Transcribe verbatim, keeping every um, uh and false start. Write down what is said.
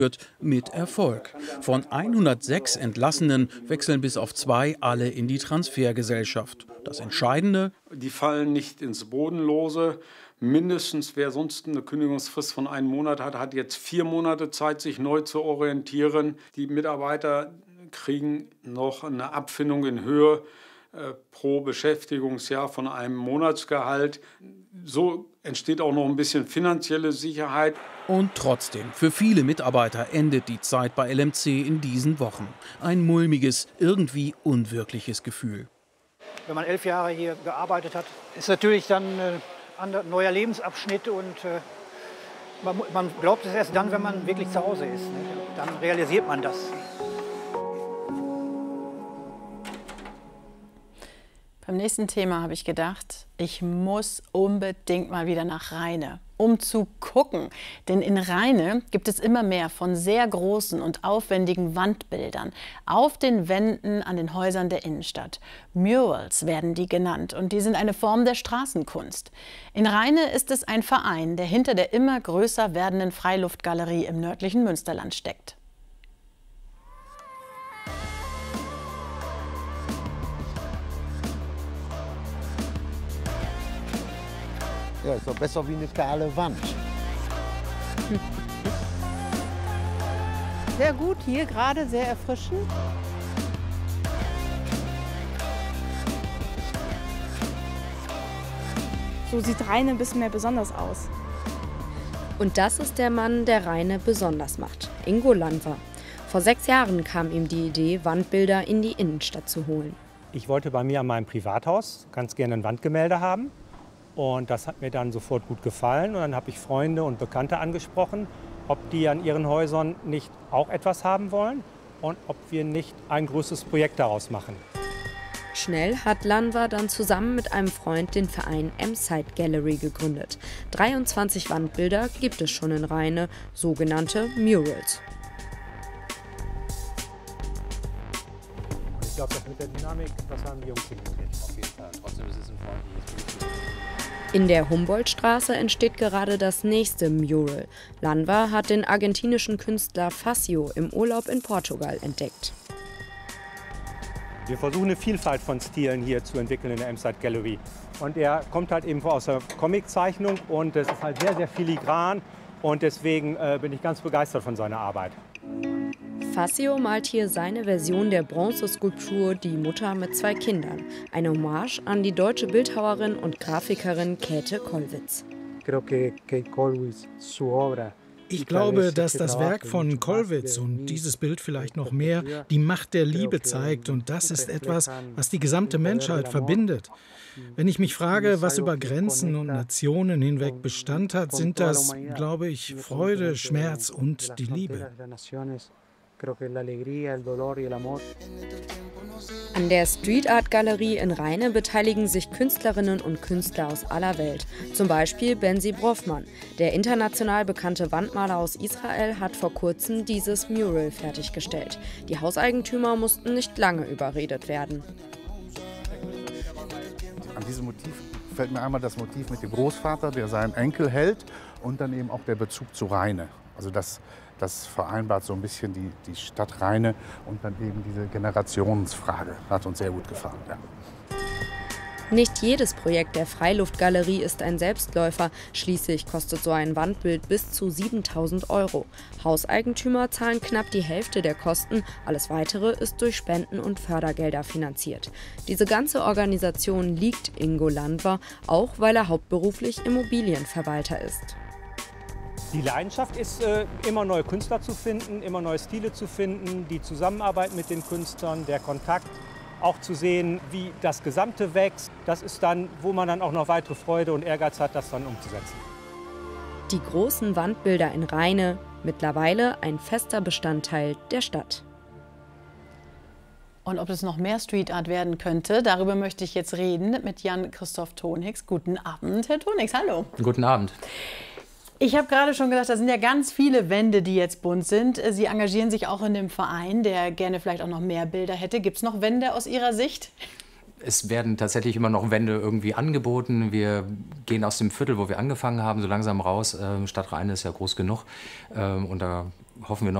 mit Erfolg. Von hundertsechs Entlassenen wechseln bis auf zwei alle in die Transfergesellschaft. Das Entscheidende: Die fallen nicht ins Bodenlose. Mindestens, wer sonst eine Kündigungsfrist von einem Monat hat, hat jetzt vier Monate Zeit, sich neu zu orientieren. Die Mitarbeiter kriegen noch eine Abfindung in Höhe äh, pro Beschäftigungsjahr von einem Monatsgehalt. So entsteht auch noch ein bisschen finanzielle Sicherheit. Und trotzdem, für viele Mitarbeiter endet die Zeit bei L M C in diesen Wochen. Ein mulmiges, irgendwie unwirkliches Gefühl. Wenn man elf Jahre hier gearbeitet hat, ist natürlich dann äh, ein neuer Lebensabschnitt und äh, man, man glaubt es erst dann, wenn man wirklich zu Hause ist. Ne? Dann realisiert man das. Beim nächsten Thema habe ich gedacht, ich muss unbedingt mal wieder nach Rheine, um zu gucken. Denn in Rheine gibt es immer mehr von sehr großen und aufwendigen Wandbildern auf den Wänden an den Häusern der Innenstadt. Murals werden die genannt und die sind eine Form der Straßenkunst. In Rheine ist es ein Verein, der hinter der immer größer werdenden Freiluftgalerie im nördlichen Münsterland steckt. Ja, ist doch besser wie eine kahle Wand. Sehr gut, hier gerade sehr erfrischend. So sieht Rheine ein bisschen mehr besonders aus. Und das ist der Mann, der Rheine besonders macht, Ingo Landwer. Vor sechs Jahren kam ihm die Idee, Wandbilder in die Innenstadt zu holen. Ich wollte bei mir an meinem Privathaus ganz gerne ein Wandgemälde haben. Und das hat mir dann sofort gut gefallen. Und dann habe ich Freunde und Bekannte angesprochen, ob die an ihren Häusern nicht auch etwas haben wollen und ob wir nicht ein größeres Projekt daraus machen. Schnell hat Landwer dann zusammen mit einem Freund den Verein M-Side Gallery gegründet. dreiundzwanzig Wandbilder gibt es schon in Rheine, sogenannte Murals. Ich glaube, das mit der Dynamik, das haben die Jungs hingekriegt. Auf jeden Fall. Trotzdem ist es ein freundliches Bild. In der Humboldtstraße entsteht gerade das nächste Mural. Landwer hat den argentinischen Künstler Facio im Urlaub in Portugal entdeckt. Wir versuchen eine Vielfalt von Stilen hier zu entwickeln in der M-Side Gallery. Und er kommt halt eben aus der Comiczeichnung und es ist halt sehr, sehr filigran. Und deswegen äh, bin ich ganz begeistert von seiner Arbeit. Facio malt hier seine Version der Bronzeskulptur Die Mutter mit zwei Kindern. Eine Hommage an die deutsche Bildhauerin und Grafikerin Käthe Kollwitz. Ich glaube, dass das Werk von Kollwitz und dieses Bild vielleicht noch mehr die Macht der Liebe zeigt. Und das ist etwas, was die gesamte Menschheit verbindet. Wenn ich mich frage, was über Grenzen und Nationen hinweg Bestand hat, sind das, glaube ich, Freude, Schmerz und die Liebe. An der Street Art Galerie in Rheine beteiligen sich Künstlerinnen und Künstler aus aller Welt. Zum Beispiel Benzi Brofman. Der international bekannte Wandmaler aus Israel hat vor kurzem dieses Mural fertiggestellt. Die Hauseigentümer mussten nicht lange überredet werden. An diesem Motiv fällt mir einmal das Motiv mit dem Großvater, der seinen Enkel hält, und dann eben auch der Bezug zu Rheine. Also das, das vereinbart so ein bisschen die, die Stadt Rheine und dann eben diese Generationsfrage. Hat uns sehr gut gefallen. Ja. Nicht jedes Projekt der Freiluftgalerie ist ein Selbstläufer. Schließlich kostet so ein Wandbild bis zu siebentausend Euro. Hauseigentümer zahlen knapp die Hälfte der Kosten. Alles Weitere ist durch Spenden und Fördergelder finanziert. Diese ganze Organisation liegt Ingo Landwer, auch weil er hauptberuflich Immobilienverwalter ist. Die Leidenschaft ist, äh, immer neue Künstler zu finden, immer neue Stile zu finden, die Zusammenarbeit mit den Künstlern, der Kontakt, auch zu sehen, wie das Gesamte wächst. Das ist dann, wo man dann auch noch weitere Freude und Ehrgeiz hat, das dann umzusetzen. Die großen Wandbilder in Rheine, mittlerweile ein fester Bestandteil der Stadt. Und ob es noch mehr Street Art werden könnte, darüber möchte ich jetzt reden mit Jan-Christoph Tonix. Guten Abend, Herr Tonix, hallo. Guten Abend. Ich habe gerade schon gesagt, da sind ja ganz viele Wände, die jetzt bunt sind. Sie engagieren sich auch in dem Verein, der gerne vielleicht auch noch mehr Bilder hätte. Gibt es noch Wände aus Ihrer Sicht? Es werden tatsächlich immer noch Wände irgendwie angeboten. Wir gehen aus dem Viertel, wo wir angefangen haben, so langsam raus. Ähm, Stadt Rheine ist ja groß genug. Ähm, und da hoffen wir noch